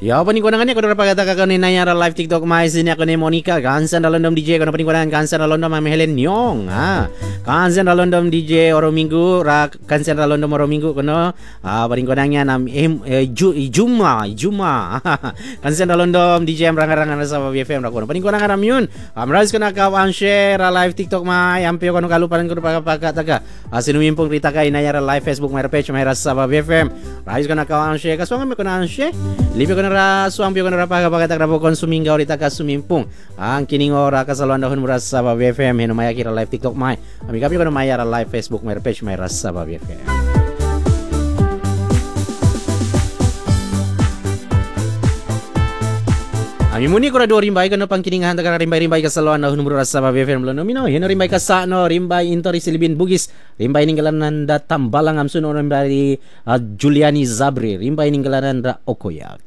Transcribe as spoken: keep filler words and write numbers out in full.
Ya, apa ni konangannya? Kau dah kata kau ni Nayara live TikTok mai sini aku ni Monica. Kansan dalam dom D J kau ni konangan kansan dalam dom Mami Helen Nyong. Ha. Kansan dalam dom D J Oro Minggu, ra kansan dalam dom Oro Minggu kono. Ah, paling konangnya nam em Juma, Juma. Kansan dalam dom D J rangan-rangan sa B F M ra kono. Paling konangan ram yun. Amrais kena kawan share live TikTok mai ampe kono kalupan kono pakai taga. Asinu impong rita kay Nayara live Facebook mai page mai rasa B F M. Rais kena kawan share kasong me kena share. Libe ko na ra suang pio ko na ra paga paga tak ra po konsuming gaw rita ka sumimpong ang kining ora kasaluan dahon mura sa B F M heno maya kira live TikTok mai ami kapio ko na maya ra live Facebook mai page mai rasa B F M. Ami muni ko ra do rimbay ko na pangkiningahan taga rimbay-rimbay kasaluan dahon mura sa B F M lo no mino heno rimbay ka sa no rimbay intori silibin bugis rimbay ninggalan da tambalang amsun no rimbay uh, Juliani Zabri rimbay ninggalan da Okoyak.